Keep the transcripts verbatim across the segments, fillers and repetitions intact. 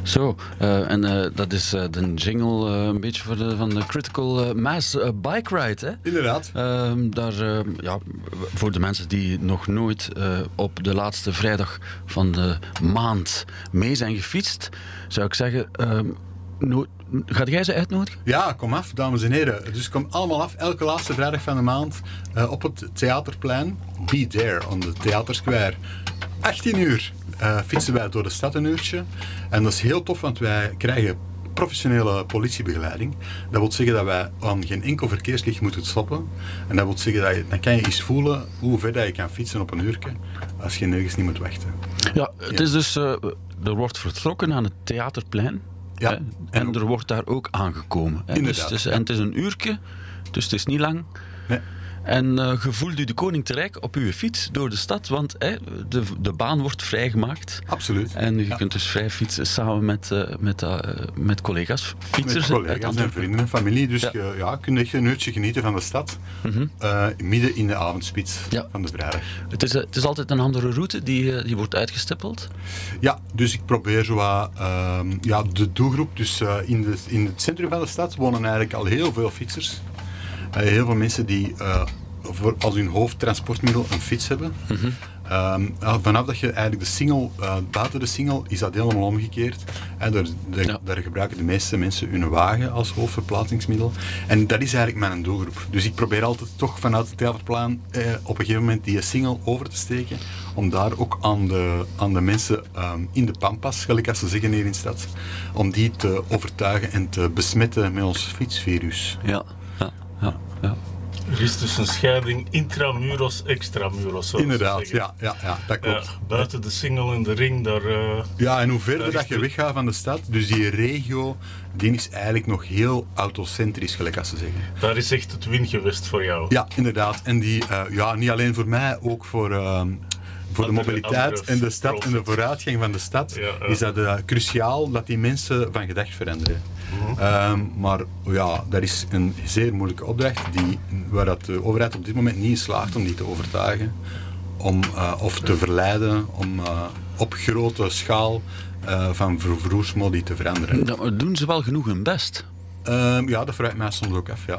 Zo, uh, en uh, dat is uh, de jingle uh, een beetje voor de, van de Critical uh, Mass uh, Bike Ride, hè? Inderdaad. Uh, daar, uh, ja, voor de mensen die nog nooit uh, op de laatste vrijdag van de maand mee zijn gefietst, zou ik zeggen, uh, no- gaat jij ze uitnodigen? Ja, kom af, dames en heren. Dus kom allemaal af, elke laatste vrijdag van de maand uh, op het Theaterplein. Be there, on the Theater Square. achttien uur uh, fietsen wij door de stad een uurtje. En dat is heel tof, want wij krijgen professionele politiebegeleiding. Dat wil zeggen dat wij aan geen enkel verkeerslicht moeten stoppen. En dat wil zeggen dat je, dan kan je eens voelen hoe ver dat je kan fietsen op een uurtje, als je nergens niet moet wachten. Ja, het is dus, uh, er wordt vertrokken aan het Theaterplein. Ja, hè, en, en er wordt daar ook aangekomen. Hè. Dus het is, en het is een uurtje, dus het is niet lang. Nee. En uh, je voelt u de koning te rijk op uw fiets door de stad, want hè, de, de baan wordt vrijgemaakt. Absoluut. En je ja. kunt dus vrij fietsen samen met, uh, met, uh, met collega's, fietsers. Met collega's en vrienden en familie. Dus ja. je ja, kunt echt een uurtje genieten van de stad. Mm-hmm. Uh, midden in de avondspits ja. van de vrijdag. Het is, uh, het is altijd een andere route die, uh, die wordt uitgestippeld. Ja, dus ik probeer zo wat, uh, ja, de doelgroep. Dus uh, in, de, in het centrum van de stad wonen eigenlijk al heel veel fietsers. Uh, heel veel mensen die uh, voor als hun hoofdtransportmiddel een fiets hebben. Mm-hmm. Um, vanaf dat je eigenlijk de single, uh, buiten de single, is dat helemaal omgekeerd. En daar, daar, ja. daar gebruiken de meeste mensen hun wagen als hoofdverplaatsingsmiddel. En dat is eigenlijk mijn doelgroep. Dus ik probeer altijd toch vanuit het theaterplan eh, op een gegeven moment die single over te steken. Om daar ook aan de, aan de mensen um, in de pampas, gelijk als ze zeggen hier in de stad, om die te overtuigen en te besmetten met ons fietsvirus. Ja, ja, ja. ja. Er is dus een scheiding intramuros, extramuros. Inderdaad, ja, ja, ja, dat klopt. Ja, buiten de single en de ring, daar... Uh, ja, en hoe verder dat je weggaat van de stad, dus die regio, die is eigenlijk nog heel autocentrisch, gelijk als ze zeggen. Daar is echt het wingewest voor jou. Ja, inderdaad. En die, uh, ja, niet alleen voor mij, ook voor... Uh, Voor andere, de mobiliteit en de stad profit. En de vooruitgang van de stad ja, uh. is dat uh, cruciaal dat die mensen van gedacht veranderen. Uh-huh. Um, maar ja, dat is een zeer moeilijke opdracht die, waar dat de overheid op dit moment niet in slaagt om die te overtuigen om, uh, of te verleiden om uh, op grote schaal uh, van vervoersmodi te veranderen. Ja, maar doen ze wel genoeg hun best? Um, ja, dat vraag ik mij soms ook af, ja.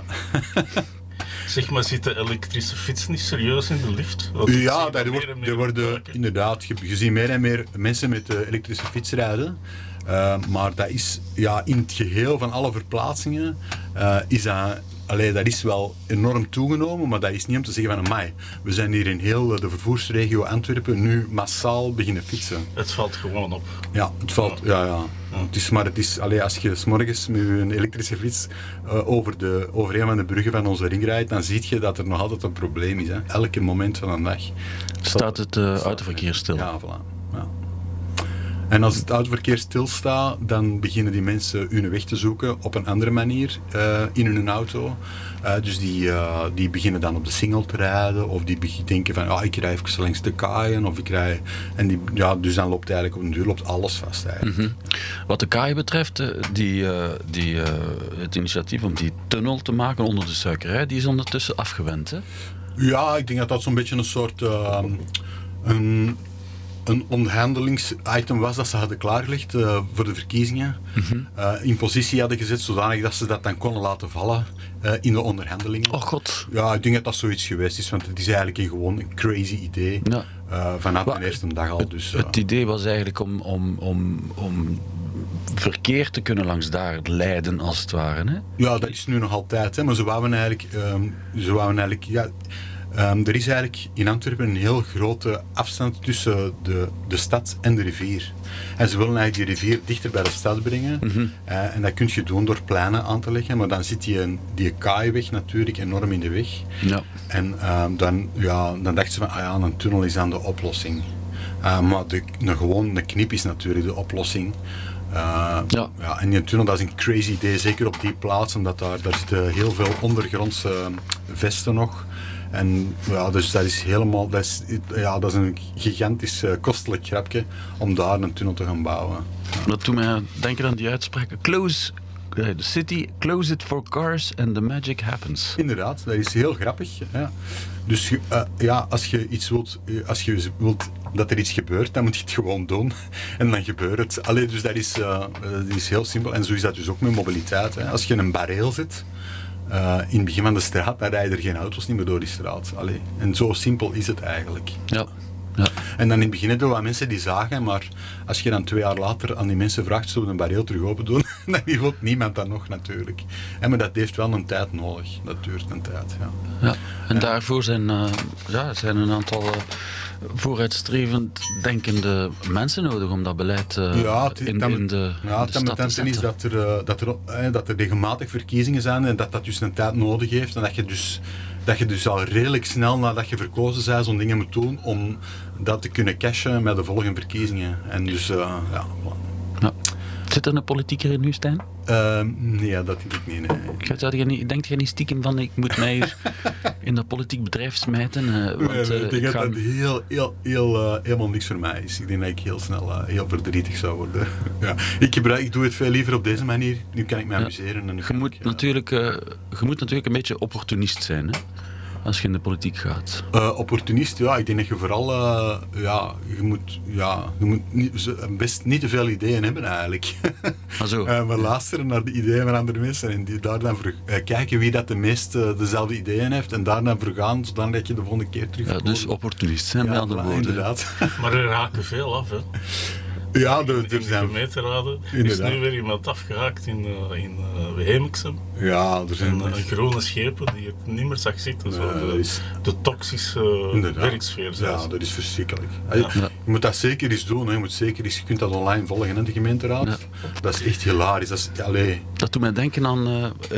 Zeg maar, zit de elektrische fiets niet serieus in de lift? Ja, er, wordt, er worden inderdaad, je, je ziet meer en meer mensen met de elektrische fiets rijden. Uh, maar dat is ja, in het geheel van alle verplaatsingen, uh, is dat, allee, dat is wel enorm toegenomen, maar dat is niet om te zeggen van amai. We zijn hier in heel de vervoersregio Antwerpen nu massaal beginnen fietsen. Het valt gewoon op. Ja, het valt, ja, ja. ja. Het is, maar het is, allee, als je 's morgens met een elektrische fiets uh, over, de, over een van de bruggen van onze ring rijdt, dan zie je dat er nog altijd een probleem is. Hè. Elke moment van de dag staat het uh, autoverkeer stil. Ja, voilà. Ja. En als het autoverkeer stilstaat, dan beginnen die mensen hun weg te zoeken op een andere manier uh, in hun auto. Uh, dus die, uh, die beginnen dan op de single te rijden, of die denken van ah, ik rij even langs de kaaien, of ik rij... En die, ja, dus dan loopt eigenlijk op een duur loopt alles vast eigenlijk. Mm-hmm. Wat de kaaien betreft, die, uh, die, uh, het initiatief om die tunnel te maken onder de suikerij, die is ondertussen afgewend, hè? Ja, ik denk dat dat zo'n beetje een soort... Uh, een, een onderhandelingsitem was dat ze hadden klaargelegd uh, voor de verkiezingen. Mm-hmm. Uh, in positie hadden gezet zodanig dat ze dat dan konden laten vallen uh, in de onderhandelingen. Oh god. Ja, ik denk dat dat zoiets geweest is, want het is eigenlijk een gewoon een crazy idee. Ja. Uh, vanaf de eerste dag al. Dus, uh. Het idee was eigenlijk om, om, om, om verkeer te kunnen langs daar leiden, als het ware. Hè? Ja, dat is nu nog altijd. Hè, maar ze wouden eigenlijk... Um, ze wouden eigenlijk ja, Um, er is eigenlijk in Antwerpen een heel grote afstand tussen de, de stad en de rivier. En ze willen eigenlijk die rivier dichter bij de stad brengen. Mm-hmm. Uh, en dat kun je doen door pleinen aan te leggen. Maar dan zit die, die kaaiweg natuurlijk enorm in de weg. Ja. En um, dan, ja, dan dachten ze van, ah ja, een tunnel is dan de oplossing. Uh, maar de, de, gewoon de knip is natuurlijk de oplossing. Uh, ja. Ja, en die tunnel, dat is een crazy idee, zeker op die plaats, omdat daar, daar zitten heel veel ondergrondse vesten nog. En ja, dus dat is helemaal, dat is, ja, dat is een gigantisch uh, kostelijk grapje om daar een tunnel te gaan bouwen. Ja. Dat doet mij denken aan die uitspraak, close the city, close it for cars and the magic happens. Inderdaad, dat is heel grappig. Ja. Dus uh, ja, als je iets wilt, als je wilt dat er iets gebeurt, dan moet je het gewoon doen. En dan gebeurt het. Allee, dus dat is, uh, dat is heel simpel. En zo is dat dus ook met mobiliteit. Hè. Als je in een bareel zit, uh, in het begin van de straat, dan rijden er geen auto's niet meer door die straat. Allee. En zo simpel is het eigenlijk. Ja. Ja. En dan in het begin hebben we wat mensen die zagen, maar als je dan twee jaar later aan die mensen vraagt, zullen we een bareel terug open doen? Dan wil niemand dat nog natuurlijk. En maar dat heeft wel een tijd nodig. Dat duurt een tijd, ja. Ja, en ja. daarvoor zijn, uh, ja, zijn een aantal uh, vooruitstrevend denkende mensen nodig om dat beleid uh, ja, het, in, dan, in de, ja, in de stad te zetten. Is dat er, uh, dat, er, uh, dat er regelmatig verkiezingen zijn en dat dat dus een tijd nodig heeft en dat je dus... dat je dus al redelijk snel nadat je verkozen bent zo'n dingen moet doen om dat te kunnen cashen met de volgende verkiezingen. En dus, uh, ja, ja. Zit er een politieker in u, Stijn? Uh, nee, dat denk ik niet. Nee. Zou je niet, denkt je niet stiekem van ik moet mij hier in dat politiek bedrijf smijten? Uh, want, nee, nee, ik denk uh, ik dat ga... dat heel, heel, heel, uh, helemaal niks voor mij is. Ik denk dat ik heel snel uh, heel verdrietig zou worden. ja. ik, gebruik, ik doe het veel liever op deze manier. Nu kan ik me amuseren. Ja. En je, moet ik, uh... natuurlijk, uh, je moet natuurlijk een beetje opportunist zijn, hè? Als je in de politiek gaat. Uh, opportunist, ja. Ik denk dat je vooral... Uh, ja, je moet, ja, je moet niet, best niet te veel ideeën hebben eigenlijk. Ah, zo. uh, maar luisteren naar de ideeën van andere mensen en die daar dan voor, uh, kijken wie dat de meest uh, dezelfde ideeën heeft en daar dan voor gaan, zodat je de volgende keer terug... Ja, dus opportunist zijn, ja, bij andere woorden. Inderdaad. Maar er raken veel af, hè. Ja, er, in de er zijn... gemeenteraden Inderdaad. is nu weer iemand afgehaakt in, uh, in uh, Hemiksem. Ja, er zijn... Een, een groene schepen die het niet meer zag zitten. Nee, zo. De, is... de toxische Inderdaad. werksfeer. Zelfs. Ja, dat is verschrikkelijk. Ja. Je, je moet dat zeker eens doen. Hè. Je, moet zeker eens, je kunt dat online volgen, hè, de gemeenteraad. Ja. Dat is echt hilarisch. Dat, is, allee. dat doet mij denken aan... Uh, uh,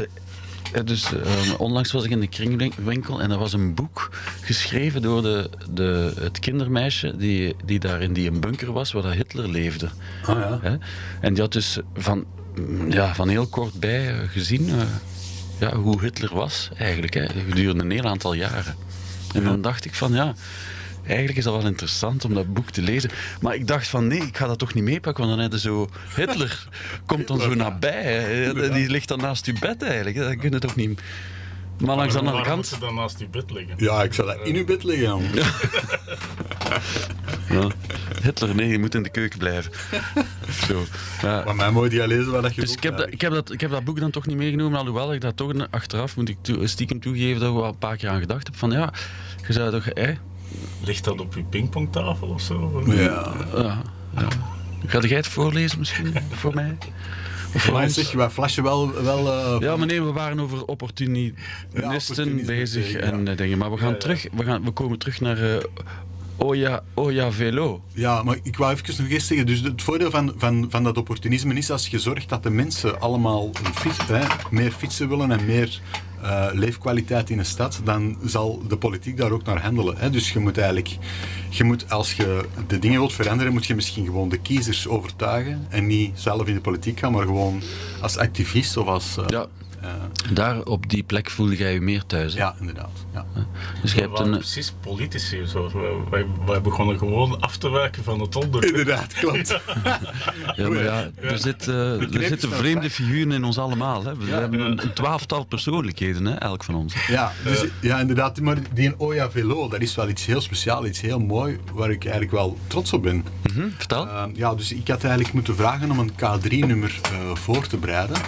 Dus uh, onlangs was ik in de kringwinkel en er was een boek geschreven door de, de, het kindermeisje die, die daar in die een bunker was waar dat Hitler leefde. Ah, ja. Hè? En die had dus van, ja, van heel kort bij uh, gezien uh, ja, hoe Hitler was eigenlijk, hè, gedurende een heel aantal jaren. En ja. dan dacht ik van ja... Eigenlijk is dat wel interessant om dat boek te lezen. Maar ik dacht van nee, ik ga dat toch niet meepakken. Want dan heb je zo... Hitler komt dan zo nabij. Hè. Die ligt dan naast je bed eigenlijk. Dat kun je toch niet... Maar langs de andere kant... moet je dan naast je bed liggen? Ja, ik zou dat in uw bed liggen. Ja. Ja. Hitler, nee, je moet in de keuken blijven. Zo. Ja. Maar mij moet je lezen wat dat je Dus ik heb, dat, ik, heb dat, ik heb dat boek dan toch niet meegenomen. Alhoewel ik dat toch achteraf, moet ik toe, stiekem toegeven, dat ik wel een paar keer aan gedacht heb. Van ja, je zou toch... Eh, ligt dat op je pingpongtafel of zo? Ja. ja, ja. Ga jij het voorlezen misschien voor mij? Of voor mij zeg je, wij flashen wel... wel uh, ja, maar nee, we waren over opportunisten ja, bezig ja. en uh, dingen. Maar we gaan ja, ja. terug, we, gaan, we komen terug naar uh, Oya, Oya Velo. Ja, maar ik wou even nog eens zeggen, dus het voordeel van, van, van dat opportunisme is als je zorgt dat de mensen allemaal een fiets, hè, meer fietsen willen en meer... Uh, leefkwaliteit in een stad, dan zal de politiek daar ook naar handelen. Hè? Dus je moet eigenlijk, je moet, als je de dingen wilt veranderen, moet je misschien gewoon de kiezers overtuigen en niet zelf in de politiek gaan, maar gewoon als activist of als... Uh, ja. Uh, Daar op die plek voelde jij je meer thuis. Hè? Ja, inderdaad. Ja. Uh, dus we waren een... precies politici. Zo. Wij, wij, wij begonnen gewoon af te wijken van het onderwerp. Inderdaad, klopt. Ja, maar ja, er, zit, uh, er zitten vreemde figuren in ons allemaal. Hè. We ja, hebben een, een twaalftal persoonlijkheden, hè, elk van ons. Ja, dus, ja, inderdaad. Maar die Oya Velo, dat is wel iets heel speciaals, iets heel mooi, waar ik eigenlijk wel trots op ben. Mm-hmm, vertel. Uh, ja, dus ik had eigenlijk moeten vragen om een K drie nummer uh, voor te bereiden.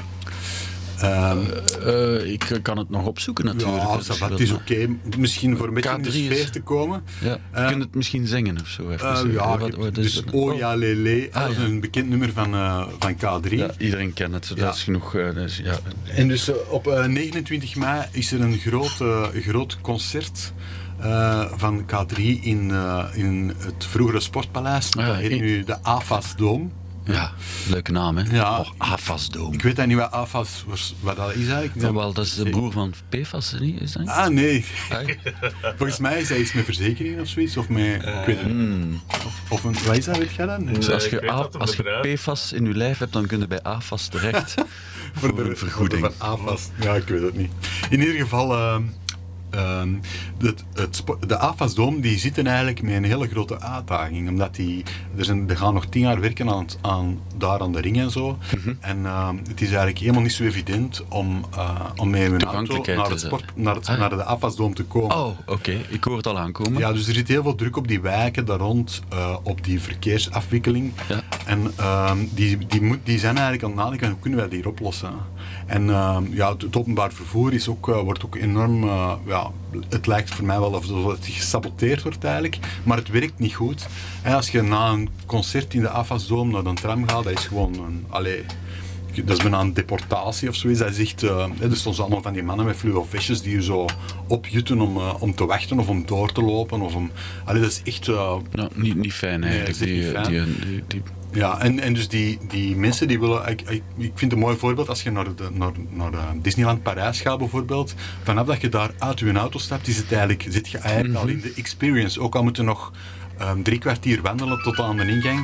Um, uh, uh, ik kan het nog opzoeken natuurlijk. Ja, dus het is oké. Okay. Misschien voor een beetje in de sfeer is... te komen. Ja. Uh, Kun je het misschien zingen of zo? Even uh, ja, wat, wat dus Oya Lele, ah, dat is ja. een bekend nummer van, uh, van K drie. Ja, iedereen kent het, dat ja. is genoeg. Uh, dus, ja. En dus uh, op uh, negenentwintig mei is er een groot, uh, groot concert uh, van K drie in, uh, in het vroegere Sportpaleis. Ah, dat heet in... nu de A F A S Dome. Ja, leuke naam, hè? Ja. Oh, A F A S Dome. Ik weet dat niet wat A F A S was, wat dat is eigenlijk. Ja, wel, dat is de broer van P F A S, niet? Is dat niet? Ah, nee. Hey. Volgens mij is hij iets met verzekeringen of zoiets, of met... Uh, ik weet het mm. Of, of een... Wat is dat, weet je dat? Nee. Dus als je, A, als je P F A S in je lijf hebt, dan kun je bij A F A S terecht voor, voor de, een vergoeding. Van A F A S. Ja, ik weet het niet. In ieder geval... Uh, Um, het, het spo- de AFAS-Dome die zitten eigenlijk met een hele grote uitdaging. Omdat die, er, zijn, er gaan nog tien jaar werken aan, aan, daar aan de ring en zo. Mhm. En um, het is eigenlijk helemaal niet zo evident om, uh, om met een auto Toegankelijkheid naar, het is, sport, naar, het, ah. naar de AFAS-Dome te komen. Oh, oké. Okay. Ik hoor het al aankomen. Ja, dus er zit heel veel druk op die wijken daar rond, uh, op die verkeersafwikkeling. Ja. En um, die, die, moet, die zijn eigenlijk aan het nadenken, hoe kunnen wij die hier oplossen? En uh, ja, het, het openbaar vervoer is ook, uh, wordt ook enorm, uh, ja, het lijkt voor mij wel of het gesaboteerd wordt eigenlijk, maar het werkt niet goed. En als je na een concert in de AFAS-Dome naar een tram gaat, dat is gewoon een, allee, dat is bijna een deportatie of zoiets. Dat is echt, uh, er stonden allemaal van die mannen met fluo vestjes die je zo opjutten om, uh, om te wachten of om door te lopen. Of om, allee, dat is echt... Uh, nou, niet, niet fijn eigenlijk. Nee, die, niet fijn. Die, die, die... Ja, en, en dus die, die mensen die willen... Ik, ik, ik vind het een mooi voorbeeld als je naar, de, naar, naar de Disneyland Parijs gaat bijvoorbeeld. Vanaf dat je daar uit je auto stapt, is het eigenlijk, zit je eigenlijk mm-hmm. al in de experience. Ook al moet je nog um, drie kwartier wandelen tot aan de ingang.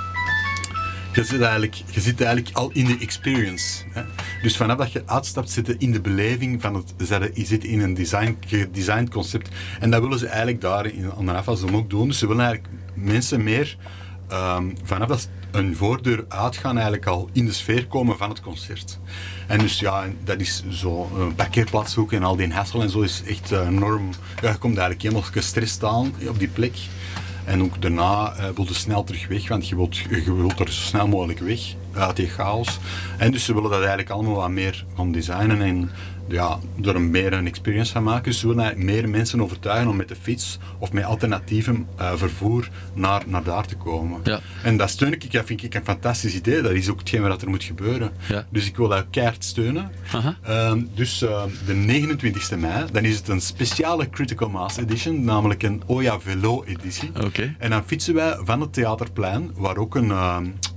Je zit, eigenlijk, je zit eigenlijk al in de experience. Hè? Dus vanaf dat je uitstapt, zit je in de beleving van het... Je zit in een design, gedesigned concept. En dat willen ze eigenlijk daar in, aan de AFAS-Dome ook doen. Dus ze willen eigenlijk mensen meer... Um, vanaf dat een voordeur uitgaan eigenlijk al in de sfeer komen van het concert. En dus ja, dat is zo een parkeerplaats zoeken en al die hassel en zo is echt uh, enorm... Ja, je komt eigenlijk helemaal gestrest aan op die plek. En ook daarna uh, wil je snel terug weg, want je wilt, je wilt er zo snel mogelijk weg uit die chaos. En dus ze willen dat eigenlijk allemaal wat meer gaan designen en ja, er een meer een experience van maken. Dus ze willen eigenlijk meer mensen overtuigen om met de fiets of met alternatieve uh, vervoer naar, naar daar te komen. Ja. En dat steun ik, dat vind ik een fantastisch idee. Dat is ook hetgeen wat er moet gebeuren. Ja. Dus ik wil dat keihard steunen. Uh, dus uh, de negenentwintigste mei, dan is het een speciale Critical Mass Edition, namelijk een Oya Velo editie. Okay. En dan fietsen wij van het Theaterplein, waar ook een... Uh,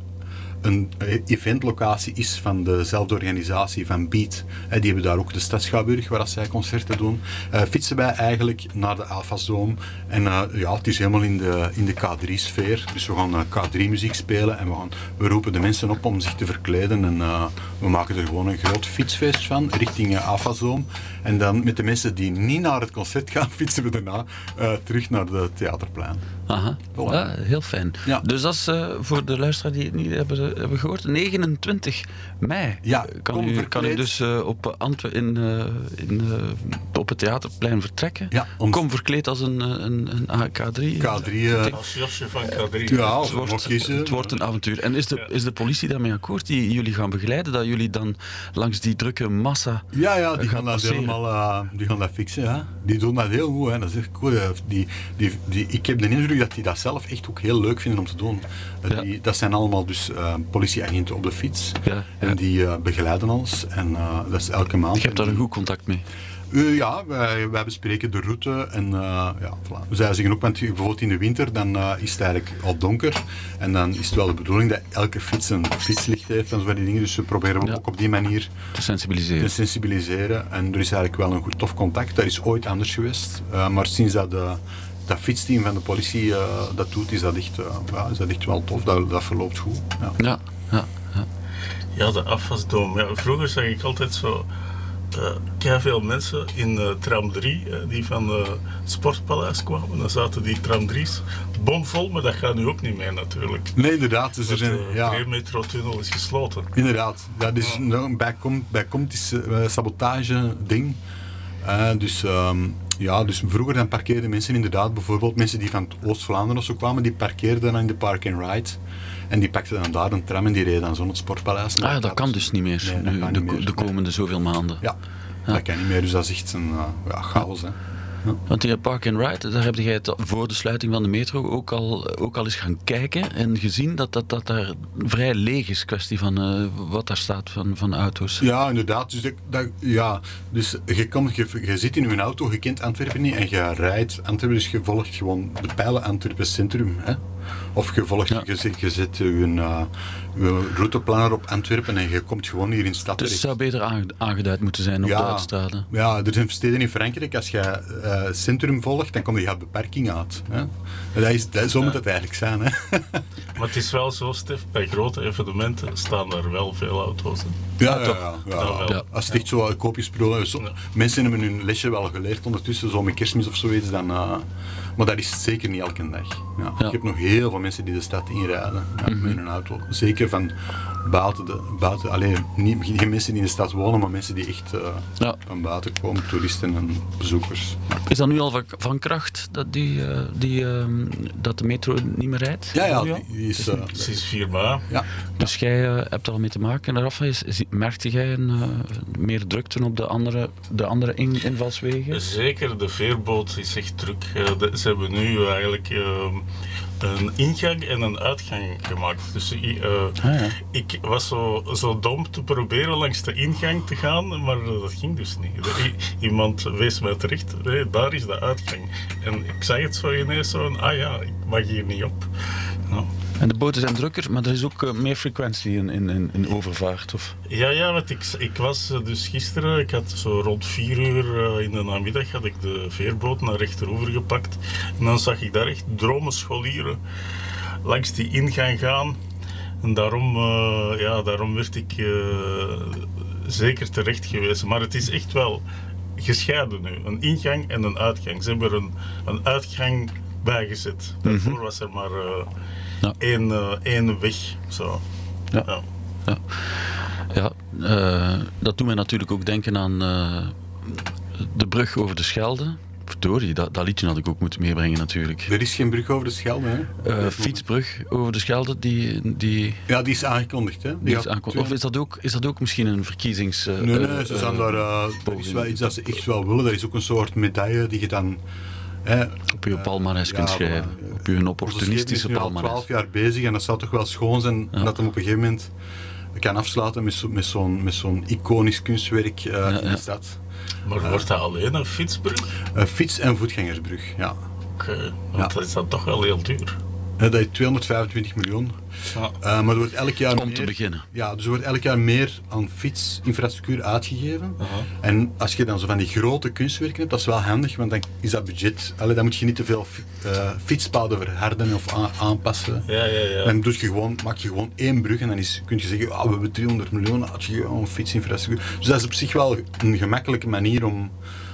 een eventlocatie is van dezelfde organisatie van Beat. Die hebben daar ook de Stadschouwburg, waar zij concerten doen. Uh, fietsen wij eigenlijk naar de AFAS-Dome. En uh, ja, het is helemaal in de, in de K drie sfeer. Dus we gaan uh, K drie muziek spelen en we, gaan, we roepen de mensen op om zich te verkleden. En uh, we maken er gewoon een groot fietsfeest van, richting uh, AFAS-Dome. En dan met de mensen die niet naar het concert gaan, fietsen we daarna uh, terug naar de Theaterplein. Aha, voilà. Ja, heel fijn. Ja. Dus dat is uh, voor de luisteraars die het niet hebben, hebben gehoord, negenentwintig mei ja, kan, u, kan u dus uh, op, Antwer- in, uh, in, uh, op het Theaterplein vertrekken. Ja, om... Kom verkleed als een, een, een K drie. K drie uh... Als jasje van K drie. Ja, het, wordt, het wordt een avontuur. En is de, is de politie daarmee akkoord die jullie gaan begeleiden? Dat jullie dan langs die drukke massa Ja, ja die, gaan dat passeren? helemaal, uh, die gaan dat fixen. Ja. Die doen dat heel goed. Hè. Dat is echt cool. Die, die, die, ik heb de indruk dat die dat zelf echt ook heel leuk vinden om te doen. Ja. Die, dat zijn allemaal dus uh, politieagenten op de fiets. Ja, ja. En die uh, begeleiden ons. En uh, dat is elke maand. Je hebt daar een goed contact mee? Uh, ja, wij, wij bespreken de route. En uh, ja, voilà. Zij zeggen ook, want bijvoorbeeld in de winter, dan uh, is het eigenlijk al donker. En dan is het wel de bedoeling dat elke fiets een fietslicht heeft en zo die dingen. Dus we proberen ja. ook op die manier te sensibiliseren. te sensibiliseren. En er is eigenlijk wel een goed tof contact. Dat is ooit anders geweest. Uh, maar sinds dat de... dat fietsteam van de politie uh, dat doet, is dat echt, uh, ja, is dat echt wel tof. Dat, dat verloopt goed. Ja, ja, ja. Ja, ja de AFAS-Dome. Ja, vroeger zag ik altijd zo uh, kei veel mensen in uh, tram drie, uh, die van uh, het Sportpaleis kwamen. Dan zaten die tram drie's bomvol, maar dat gaat nu ook niet meer natuurlijk. Nee, inderdaad. Dus er zijn, de ja. Pre-metro-tunnel is gesloten. Inderdaad. Dat is ja. een bijkom, bijkomend uh, sabotage-ding. Uh, dus... Um, Ja, dus vroeger dan parkeerden mensen inderdaad, bijvoorbeeld mensen die van Oost-Vlaanderen of zo kwamen, die parkeerden dan in de Park and Ride. En die pakten dan daar een tram en die reden dan zo naar het Sportpaleis. Ah ja, dat kan dus niet meer, nee, nu, de, niet meer. de komende zoveel maanden. Ja, ja, dat kan niet meer, dus dat is echt een uh, ja, chaos. Hè. Ja. Want die Park and Ride, daar heb jij het voor de sluiting van de metro ook al, ook al eens gaan kijken en gezien dat dat, dat daar vrij leeg is, kwestie van uh, wat daar staat van, van auto's. Ja, inderdaad. Dus, dat, dat, ja. dus je, komt, je, je zit in je auto, je kent Antwerpen niet en je rijdt Antwerpen, dus je volgt gewoon de pijlen Antwerpen centrum. Hè. Of je volgt, Ja. je, zet- je zet je, uh, je routeplanner op Antwerpen en je komt gewoon hier in de stad Dus het terecht. zou beter aange- aangeduid moeten zijn op Ja. de uitstraten. Ja, er zijn steden in Frankrijk, als je uh, centrum volgt, dan kom je op beperking uit. Hè? Dat is, dat, zo moet het eigenlijk zijn. Hè? Maar het is wel zo, Stef, bij grote evenementen staan er wel veel auto's. Hè. Ja, ja, ja, ja. Dat wel. Ja. Als het echt zo koopjesspullen is, Ja. mensen hebben hun lesje wel geleerd ondertussen, zo met kerstmis of zoiets, dan, uh, maar dat is zeker niet elke dag. Ja. Ja. Ik heb nog heel veel mensen die de stad inrijden ja, Mhm. met hun auto. Zeker van buiten, de, buiten alleen, niet, geen mensen die in de stad wonen, maar mensen die echt uh, Ja. van buiten komen, toeristen en bezoekers. Is dat nu al van, van kracht dat, die, eh, die, ehm, dat de metro niet meer rijdt? Ja, ja, Oh, die, die is... uh, Sinds vier maanden. ja. Dus jij eh, hebt er al mee te maken. En Rafa, is- is- merkte jij een, eh, meer drukte op de andere, de andere in, invalswegen? Zeker, de veerboot is echt druk. Eh, de- ze hebben nu eigenlijk ehm, een ingang en een uitgang gemaakt. Dus i- eh, Ah, ja. ik was zo, zo dom te proberen langs de ingang te gaan, maar eh, dat ging dus niet. De- i- iemand wees mij terecht, nee, daar is de uitgang. En ik zag het zo ineens zo, en, ah ja, ik mag hier niet op. Ja. En de boten zijn drukker, maar er is ook eh, meer frequentie in, in, in, in overvaart. Of? Ja, ja, want ik, ik was eh, dus gisteren, ik had zo rond vier uur eh, in de namiddag had ik de veerboot naar rechteroever gepakt. En dan zag ik daar echt dromen scholieren langs die ingang gaan. En daarom, eh, ja, daarom werd ik eh, zeker terecht gewezen. Maar het is echt wel gescheiden nu, een ingang en een uitgang. Ze hebben er een, een uitgang bijgezet. Daarvoor was er maar eh, Ja. één, eh, één weg. Zo. Ja. Ja. Ja, ja eh, dat doet mij natuurlijk ook denken aan eh, de brug over de Schelde. Verdorie, dat, dat liedje had ik ook moeten meebrengen natuurlijk. Er is geen brug over de Schelde, hè? Eh, fietsbrug over de Schelde, die, die, Ja, die is aangekondigd, hè? die is gaat aankomt. Of is dat ook, is dat ook misschien een verkiezings... eh, Nee, eh, nee, ze eh, zijn daar, uh, dat is wel iets dat ze echt wel willen. Dat is ook een soort medaille die je dan... Hè, op je palmares kunt ja, schrijven. voilà. Op je opportunistische Onze schepen is nu al palmares. twaalf jaar bezig en dat zou toch wel schoon zijn Ja. dat hem op een gegeven moment kan afsluiten met, zo, met zo'n met zo'n iconisch kunstwerk uh, Ja, in de ja. stad. Maar wordt dat alleen een fietsbrug? Een fiets- en voetgangersbrug, ja. Oké, want Ja. dat is dan toch wel heel duur. Uh, dat is tweehonderdvijfentwintig miljoen. Ja. Uh, maar er wordt elk jaar Om meer, te beginnen. Ja, dus er wordt elk jaar meer aan fietsinfrastructuur uitgegeven. Aha. En als je dan zo van die grote kunstwerken hebt, dat is wel handig, want dan is dat budget. Allee, dan moet je niet te veel fi- uh, fietspaden verharden of a- aanpassen. Ja, ja, ja. Dan doe je gewoon, maak je gewoon één brug en dan is, kun je zeggen, ah, we hebben driehonderd miljoen uitgegeven aan fietsinfrastructuur. Dus dat is op zich wel een gemakkelijke manier om,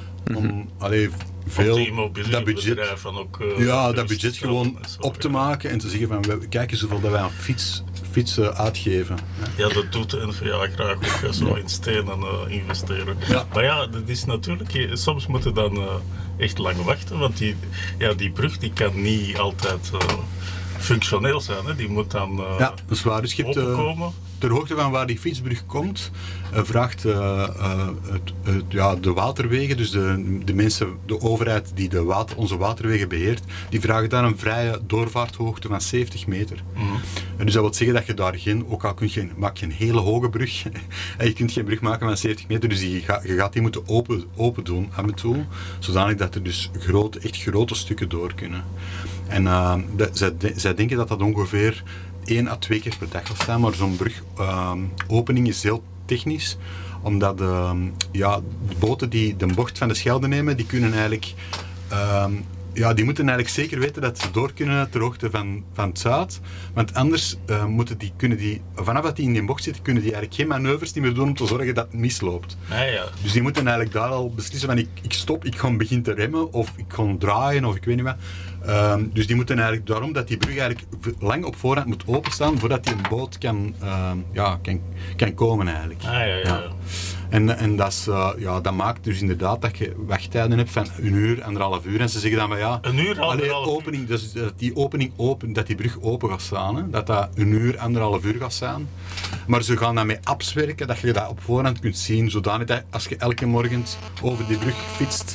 om allee, veel die dat budget, immobiliënbedrijf van ook... eh, ja, dat gerust budget stellen gewoon en zo, op te ja. maken en te zeggen van, we- kijk eens hoeveel dat wij aan fiets, fietsen uitgeven. Ja, dat doet de N V A graag ook, hè, zo in stenen eh, investeren. Ja. Maar ja, dat is natuurlijk... je- Soms moeten dan eh, echt lang wachten, want die, ja, die brug die kan niet altijd eh, functioneel zijn. Hè. Die moet dan eh, Ja, dat is waar. Dus je hebt, eh, openkomen. ter hoogte van waar die fietsbrug komt, uh, vraagt uh, uh, het, het, ja, de waterwegen, dus de, de mensen, de overheid die de water, onze waterwegen beheert, die vragen daar een vrije doorvaarthoogte van zeventig meter. Mhm. En dus dat wil zeggen dat je daar geen, ook al kun je, maak je een hele hoge brug, en je kunt geen brug maken van zeventig meter, dus die, ga, je gaat die moeten open, open doen af en toe, zodanig dat er dus grote, echt grote stukken door kunnen. En uh, de, zij, de, zij denken dat dat ongeveer één à twee keer per dag zal staan, maar zo'n brugopening uh, is heel technisch, omdat uh, ja, de boten die de bocht van de Schelde nemen, die kunnen eigenlijk, uh, ja, die moeten eigenlijk zeker weten dat ze door kunnen ter hoogte van, van het zuid, want anders uh, moeten die, kunnen die, vanaf dat die in die bocht zitten, kunnen die eigenlijk geen manoeuvres niet meer doen om te zorgen dat het misloopt. Ja, ja. Dus die moeten eigenlijk daar al beslissen van ik, ik stop, ik ga beginnen te remmen of ik ga draaien of ik weet niet wat. Um, dus die moeten eigenlijk daarom dat die brug eigenlijk lang op voorhand moet openstaan voordat die een boot kan, um, ja, kan, kan komen eigenlijk. Ah, ja, ja, ja. En, en dat, is, uh, ja, dat maakt dus inderdaad dat je wachttijden hebt van een uur, anderhalf uur. En ze zeggen dan van ja, Een uur, anderhalf uur? opening, dus dat die opening open, dat die brug open gaat staan. Hè? Dat dat een uur, anderhalf uur gaat staan. Maar ze gaan daarmee apps werken, dat je dat op voorhand kunt zien. Zodanig dat als je elke morgen over die brug fietst,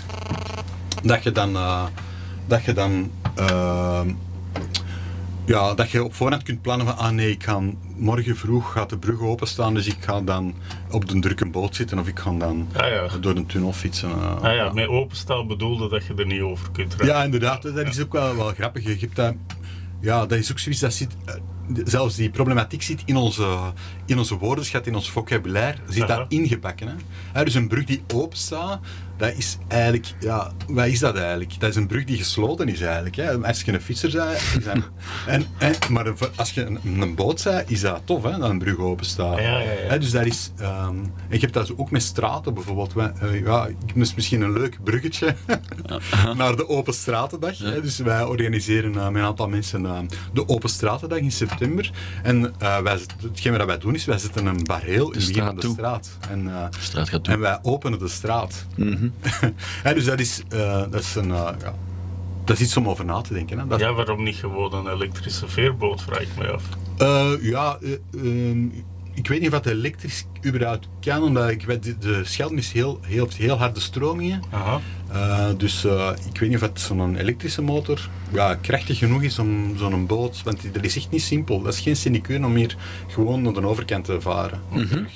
dat je dan... Uh, dat je dan uh, ja, dat je op voorhand kunt plannen van ah nee, ik ga morgen vroeg gaat de brug openstaan, dus ik ga dan op de drukke boot zitten of ik ga dan Ah, ja. door de tunnel fietsen. Uh, Ah, ja, met openstaan bedoelde dat je er niet over kunt rijden. ja, inderdaad, dat is ook wel, wel grappig. Je hebt dat, ja, dat is ook zoiets, dat zit, uh, zelfs die problematiek zit in onze, in onze woordenschat, in ons vocabulaire, zit Aha. dat ingebakken. Hè? Ja, dus een brug die open staat, dat is eigenlijk, ja, wat is dat eigenlijk? Dat is een brug die gesloten is eigenlijk. Hè? Als je een fietser bent, is dat, en, en, maar als je een, een boot bent, is dat tof, hè, dat een brug open staat. Ja, ja, ja. Hè, dus dat is, um, en je hebt dat ook met straten bijvoorbeeld. Wij, uh, ja, dat is misschien een leuk bruggetje naar de Open Stratendag. Ja. Hè? Dus wij organiseren uh, met een aantal mensen uh, de Open Stratendag in september. En uh, wij, hetgeen wat wij doen is, wij zetten een bareel in het begin van de toe. straat. En, uh, De straat gaat toe. en wij openen de straat. Mhm. Ja, dus dat is, uh, dat is een... Uh, ja, dat is iets om over na te denken. Hè? Dat, Ja, waarom niet gewoon een elektrische veerboot, vraag ik me af. Uh, ja, uh, um, ik weet niet of dat elektrisch überhaupt kan, omdat ik weet, de, de Schelm is heel, heel, heeft heel harde stromingen. Aha. Uh, dus uh, ik weet niet of het zo'n elektrische motor ja, krachtig genoeg is om zo'n boot, want dat is echt niet simpel. Dat is geen sinecure om hier gewoon naar de overkant te varen. Mhm.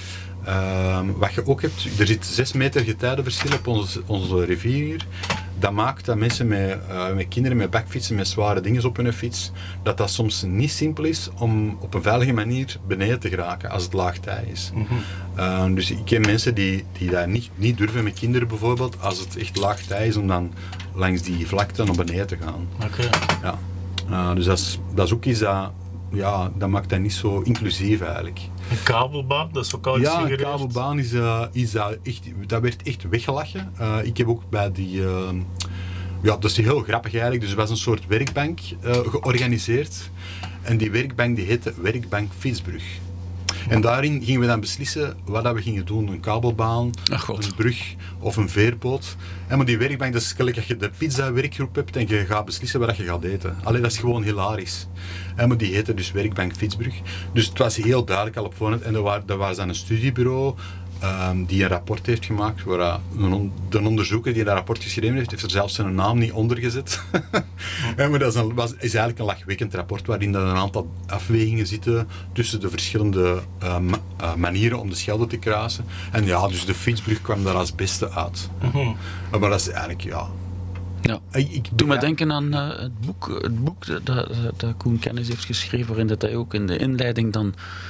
Uh, wat je ook hebt, er zit zes meter getijdenverschil op onze, onze rivier hier. Dat maakt dat mensen met, uh, met kinderen met bakfietsen, met zware dingen op hun fiets, dat dat soms niet simpel is om op een veilige manier beneden te geraken als het laag tij is. Mm-hmm. Uh, dus ik ken mensen die, die dat niet, niet durven met kinderen bijvoorbeeld, als het echt laag tij is, om dan langs die vlakte naar beneden te gaan. Oké. Ja. Uh, dus dat is, dat is ook iets dat, ja, dat maakt dat niet zo inclusief eigenlijk. Een kabelbaan, dat is ook al iets Ja, een suggereerd. kabelbaan is, uh, is dat, echt, dat werd echt weggelachen. Uh, ik heb ook bij die... Uh, ja, dat is heel grappig eigenlijk. Dus er was een soort werkbank uh, georganiseerd. En die werkbank die heette Werkbank Fietsbrug. En daarin gingen we dan beslissen wat dat we gingen doen. Een kabelbaan, Ach, God. een brug of een veerboot. En maar die werkbank, dat is gelijk dat je de pizza-werkgroep hebt en je gaat beslissen wat je gaat eten. Allee, dat is gewoon hilarisch. En maar die heette dus Werkbank Fietsbrug. Dus het was heel duidelijk al op voorhand. En er was, er was dan een studiebureau um, die een rapport heeft gemaakt. Waar uh, een, de onderzoeker die dat rapport geschreven heeft, heeft er zelfs zijn naam niet onder gezet. En maar dat is, een, was, is eigenlijk een lachwekkend rapport waarin dat een aantal afwegingen zitten tussen de verschillende uh, ma- uh, manieren om de Schelde te kruisen. En ja, dus de fietsbrug kwam daar als beste uit. Mm-hmm. Maar dat is eigenlijk, ja... Ja. Ik, ik Doe me begrijp- denken aan uh, het boek, het boek dat, dat, dat Koen Kennis heeft geschreven, waarin dat hij ook in de inleiding dan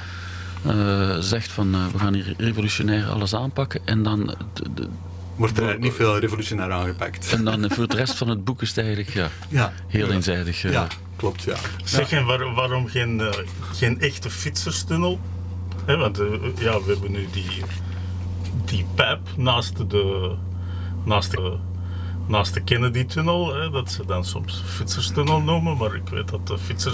uh, zegt van uh, we gaan hier revolutionair alles aanpakken en dan, de, de, Wordt er eigenlijk niet veel revolutionair aangepakt. en dan voor de rest van het boek is het eigenlijk ja, Ja. heel Ja. eenzijdig. Uh, Ja, klopt, ja. Zeg, en waar- waarom geen, uh, geen echte fietserstunnel? Hè, want uh, ja, we hebben nu die, die pijp naast de, naast de, naast de Kennedy-tunnel, hè, dat ze dan soms fietserstunnel noemen, maar ik weet dat de fietsers